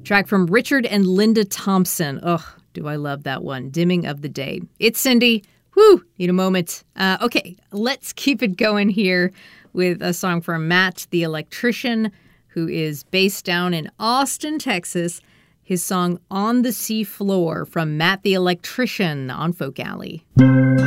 Track from Richard and Linda Thompson. Oh, do I love that one. Dimming of the Day. It's Cindy. Whew, need a moment. Okay, let's keep it going here with a song from Matt the Electrician, who is based down in Austin, Texas. His song On the Sea Floor from Matt the Electrician on Folk Alley.